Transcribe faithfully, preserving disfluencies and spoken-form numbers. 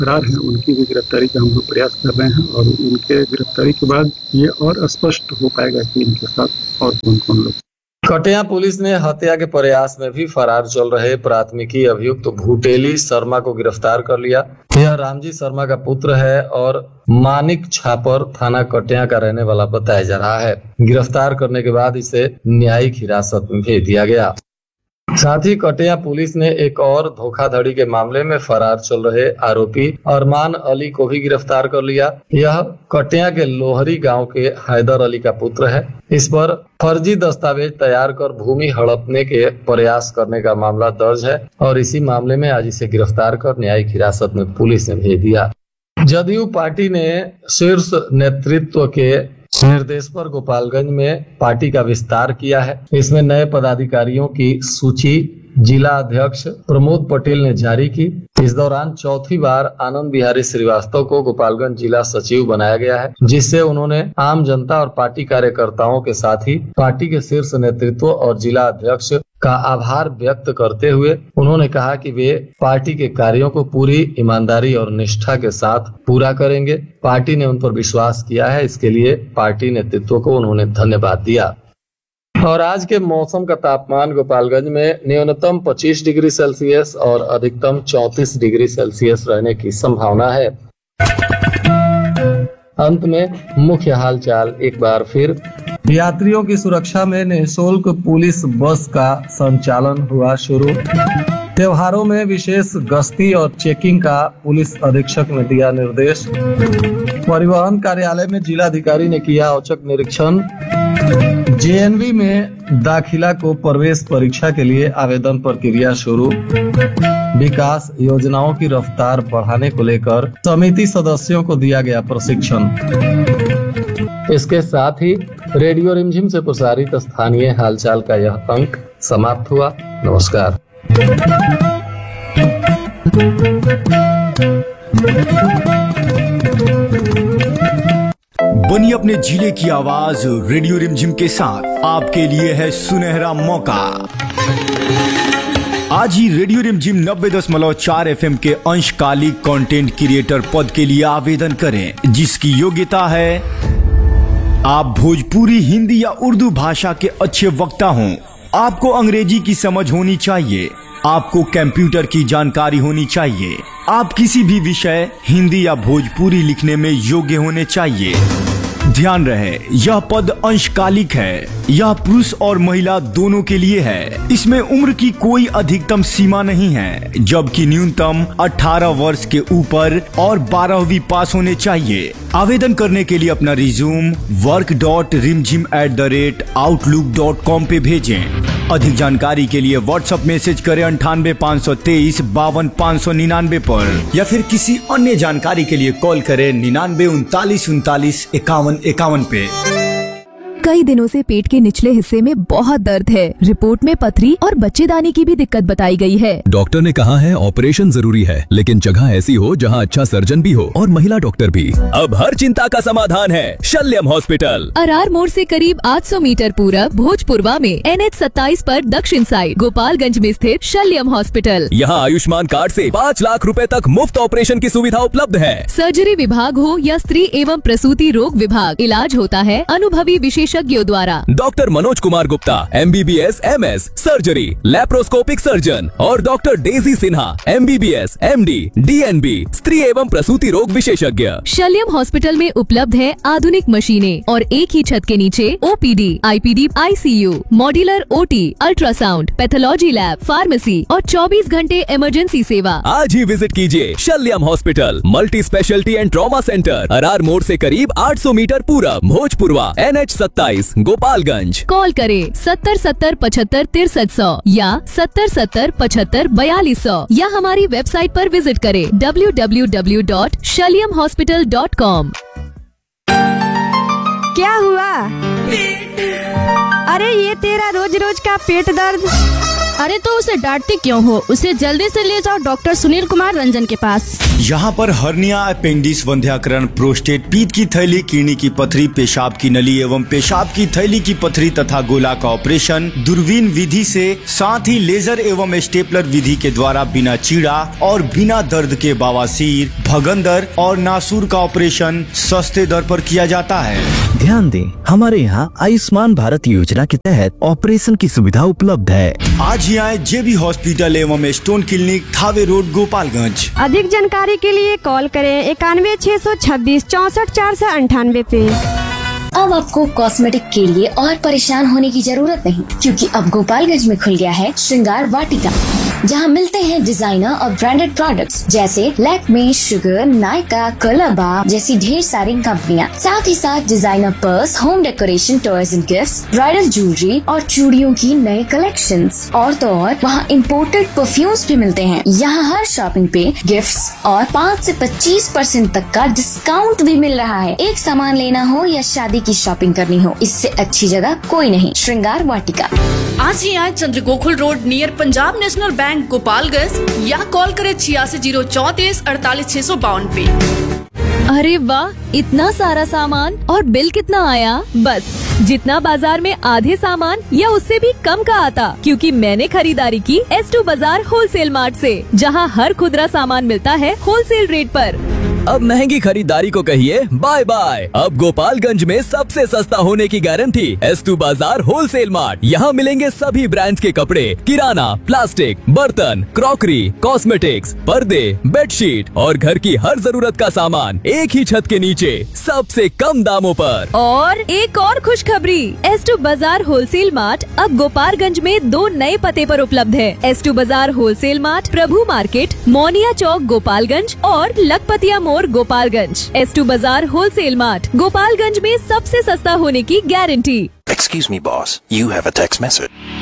फरार हैं उनकी भी गिरफ्तारी का हम लोग प्रयास कर रहे हैं और उनके गिरफ्तारी के बाद ये और स्पष्ट हो पाएगा कि इनके साथ और कौन कौन लोग। कटिया पुलिस ने हत्या के प्रयास में भी फरार चल रहे प्राथमिकी अभियुक्त तो भूटेली शर्मा को गिरफ्तार कर लिया। यह रामजी शर्मा का पुत्र है और मानिक छापर थाना कटिया का रहने वाला बताया जा रहा है। गिरफ्तार करने के बाद इसे न्यायिक हिरासत में भेज दिया गया। साथ ही कटिया पुलिस ने एक और धोखाधड़ी के मामले में फरार चल रहे आरोपी अरमान अली को भी गिरफ्तार कर लिया। यह कटिया के लोहरी गांव के हैदर अली का पुत्र है। इस पर फर्जी दस्तावेज तैयार कर भूमि हड़पने के प्रयास करने का मामला दर्ज है और इसी मामले में आज इसे गिरफ्तार कर न्यायिक हिरासत में पुलिस ने भेज दिया। जदयू पार्टी ने शीर्ष नेतृत्व के निर्देश पर गोपालगंज में पार्टी का विस्तार किया है। इसमें नए पदाधिकारियों की सूची जिला अध्यक्ष प्रमोद पटेल ने जारी की। इस दौरान चौथी बार आनंद बिहारी श्रीवास्तव को गोपालगंज जिला सचिव बनाया गया है, जिससे उन्होंने आम जनता और पार्टी कार्यकर्ताओं के साथ ही पार्टी के शीर्ष नेतृत्व और जिला अध्यक्ष का आभार व्यक्त करते हुए उन्होंने कहा कि वे पार्टी के कार्यों को पूरी ईमानदारी और निष्ठा के साथ पूरा करेंगे। पार्टी ने उन पर विश्वास किया है, इसके लिए पार्टी नेतृत्व को उन्होंने धन्यवाद दिया। और आज के मौसम का तापमान गोपालगंज में न्यूनतम पच्चीस डिग्री सेल्सियस और अधिकतम चौंतीस डिग्री सेल्सियस रहने की संभावना है। अंत में मुख्य हालचाल एक बार फिर। यात्रियों की सुरक्षा में निःशुल्क पुलिस बस का संचालन हुआ शुरू। त्योहारों में विशेष गश्ती और चेकिंग का पुलिस अधीक्षक ने दिया निर्देश। परिवहन कार्यालय में जिलाधिकारी ने किया औचक निरीक्षण। जेएनवी में दाखिला को प्रवेश परीक्षा के लिए आवेदन प्रक्रिया शुरू। विकास योजनाओं की रफ्तार बढ़ाने को लेकर समिति सदस्यों को दिया गया प्रशिक्षण। इसके साथ ही रेडियो रिमझिम से प्रसारित स्थानीय हालचाल का यह अंक समाप्त हुआ। नमस्कार। बनी अपने जिले की आवाज रेडियो रिमझिम के साथ आपके लिए है सुनहरा मौका। आज ही रेडियो रिमझिम नब्बे दशमलव चार एफ एम के अंशकालिक कंटेंट क्रिएटर पद के लिए आवेदन करें, जिसकी योग्यता है आप भोजपुरी, हिंदी या उर्दू भाषा के अच्छे वक्ता हों। आपको अंग्रेजी की समझ होनी चाहिए। आपको कंप्यूटर की जानकारी होनी चाहिए। आप किसी भी विषय हिंदी या भोजपुरी लिखने में योग्य होने चाहिए। ध्यान रहे, यह पद अंशकालिक है। यह पुरुष और महिला दोनों के लिए है। इसमें उम्र की कोई अधिकतम सीमा नहीं है, जबकि न्यूनतम अठारह वर्ष के ऊपर और बारहवीं पास होने चाहिए। आवेदन करने के लिए अपना रिज्यूम वर्क डॉट रिमझिम at the rate outlook dot com पे भेजें। अधिक जानकारी के लिए व्हाट्सएप मैसेज करें अंठानवे पाँच सौ तेईस बावन पाँच सौ निन्यानवे पर, या फिर किसी अन्य जानकारी के लिए कॉल करें निन्यानवे उनतालीस उनतालीस इक्यावन इक्यावन पे। कई दिनों से पेट के निचले हिस्से में बहुत दर्द है। रिपोर्ट में पथरी और बच्चेदानी की भी दिक्कत बताई गई है। डॉक्टर ने कहा है ऑपरेशन जरूरी है, लेकिन जगह ऐसी हो जहां अच्छा सर्जन भी हो और महिला डॉक्टर भी। अब हर चिंता का समाधान है शल्यम हॉस्पिटल। अरार मोड़ से करीब आठ सौ मीटर पूरब भोजपुरवा में एन एच सत्ताईस पर दक्षिण साइड गोपालगंज में स्थित शल्यम हॉस्पिटल। यहाँ आयुष्मान कार्ड से पाँच लाख रुपए तक मुफ्त ऑपरेशन की सुविधा उपलब्ध है। सर्जरी विभाग हो या स्त्री एवं प्रसूति रोग विभाग, इलाज होता है अनुभवी विशेषज्ञों द्वारा। Doctor Manoj Kumar Gupta M B B S M S surgery laparoscopic surgeon और doctor Daisy Sinha M B B S M D D N B स्त्री एवं प्रसूति रोग विशेषज्ञ। शल्यम हॉस्पिटल में उपलब्ध है आधुनिक मशीनें और एक ही छत के नीचे O P D, I P D, I C you, modular O T, ultrasound, pathology lab, pharmacy और चौबीस घंटे इमरजेंसी सेवा। आज ही विजिट कीजिए शल्यम hospital, multi speciality and trauma centre, Arar मोड़ से करीब आठ सौ मीटर पूरब, भोजपुरवा, एन एच सत्ताईस, गोपालगंज। कॉल करें सत्तर सत्तर पचहत्तर तिरसठ सौ या सत्तर सत्तर पचहत्तर बयालीस सौ या हमारी वेबसाइट पर विजिट करें W W W dot शल्यम hospital dot com. क्या हुआ? अरे ये तेरा रोज रोज का पेट दर्द अरे तो उसे डांटती क्यों हो? उसे जल्दी से ले जाओ डॉक्टर सुनील कुमार रंजन के पास। यहाँ पर हर्निया, अपेंडिक्स, वंध्याकरण, प्रोस्टेट, पीत की थैली, किडनी की पथरी, पेशाब की नली एवं पेशाब की थैली की पथरी तथा गोला का ऑपरेशन दूरबीन विधि से, साथ ही लेजर एवं स्टेपलर विधि के द्वारा बिना चीड़ा और बिना दर्द के बवासीर, भगंदर और नासूर का ऑपरेशन सस्ते दर पर किया जाता है। ध्यान दें, हमारे यहाँ आयुष्मान भारत योजना के तहत ऑपरेशन की सुविधा उपलब्ध है। आज ही आए जेबी हॉस्पिटल एवं stone clinic, Thawe road, Gopalganj. अधिक जानकारी के लिए कॉल करें इक्यानवे छह सौ छब्बीस चौसठ चार सौ अंठानवे पे। अब आपको कॉस्मेटिक के लिए और परेशान होने की जरूरत नहीं, क्योंकि अब गोपालगंज में खुल गया है श्रृंगार वाटिका, जहां मिलते हैं डिजाइनर और ब्रांडेड प्रोडक्ट्स जैसे लैक्मे, शुगर, नायका, कोलाबा जैसी ढेर सारी कंपनियां। साथ ही साथ designer purse, home decoration, toys and gifts, bridal jewellery और चूड़ियों की नए कलेक्शंस। और तो और वहाँ इम्पोर्टेड परफ्यूम्स भी मिलते हैं। यहाँ हर शॉपिंग पे गिफ्ट्स और पाँच से पच्चीस परसेंट तक का डिस्काउंट भी मिल रहा है। एक सामान लेना हो या शादी की शॉपिंग करनी हो, इससे अच्छी जगह कोई नहीं। श्रृंगार वाटिका। आज ही आए चंद्र Gokul road near Punjab national bank, Gopalganj, या कॉल करें छियासी जीरो चौतीस अड़तालीस छह सौ बावन पे। अरे वाह, इतना सारा सामान और बिल कितना आया? बस जितना बाजार में आधे सामान या उससे भी कम का आता, क्योंकि मैंने खरीदारी की एस टू बाजार होलसेल मार्ट से, जहां हर खुदरा सामान मिलता है होलसेल रेट पर। अब महंगी खरीदारी को कहिए बाय बाय। अब गोपालगंज में सबसे सस्ता होने की गारंटी एस टू बाजार होलसेल मार्ट। यहाँ मिलेंगे सभी ब्रांड्स के कपड़े, किराना, प्लास्टिक, बर्तन, क्रॉकरी, कॉस्मेटिक्स, पर्दे, बेडशीट और घर की हर जरूरत का सामान एक ही छत के नीचे सबसे कम दामों पर। और एक और खुशखबरी, एस टू बाजार होलसेल मार्ट अब गोपालगंज में दो नए पते पर उपलब्ध है। एस टू बाजार होलसेल मार्ट प्रभु मार्केट, मोनिया चौक, गोपालगंज और लखपतिया मोड़, गोपालगंज। एस टू बाजार होलसेल मार्ट, गोपालगंज में सबसे सस्ता होने की guarantee. Excuse me, boss. You have a text message.